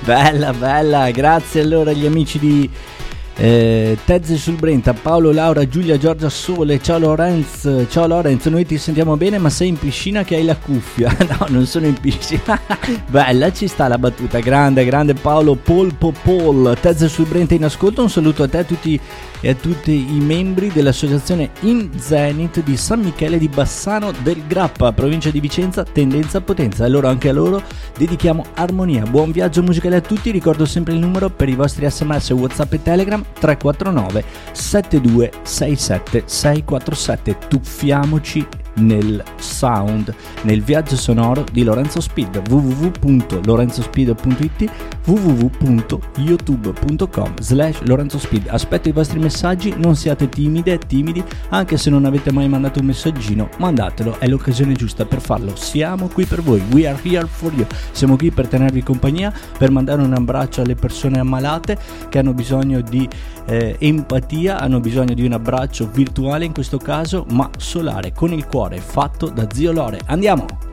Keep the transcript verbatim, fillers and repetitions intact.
Bella, bella, grazie allora agli amici di eh, Tezze sul Brenta, Paolo, Laura, Giulia, Giorgia, Sole, ciao Lorenz, ciao Lorenz, noi ti sentiamo bene ma sei in piscina che hai la cuffia. No, non sono in piscina. Bella, ci sta la battuta, grande, grande Paolo, Polpo Pol, Tezze sul Brenta in ascolto, un saluto a te, a tutti e a tutti i membri dell'associazione In Zenit di San Michele di Bassano del Grappa, provincia di Vicenza, tendenza potenza. E allora anche a loro dedichiamo armonia. Buon viaggio musicale a tutti, ricordo sempre il numero per i vostri sms, whatsapp e telegram tre quattro nove sette due sei sette sei quattro sette. Tuffiamoci nel sound, nel viaggio sonoro di Lorenzo Speed. w w w punto lorenzo speed punto i t, w w w punto youtube punto com slash Lorenzo Speed. Aspetto i vostri messaggi, non siate timide e timidi, anche se non avete mai mandato un messaggino, mandatelo, è l'occasione giusta per farlo. Siamo qui per voi, we are here for you. Siamo qui per tenervi compagnia, per mandare un abbraccio alle persone ammalate che hanno bisogno di eh, empatia, hanno bisogno di un abbraccio virtuale in questo caso, ma solare, con il cuore, fatto da Zio Lore. Andiamo!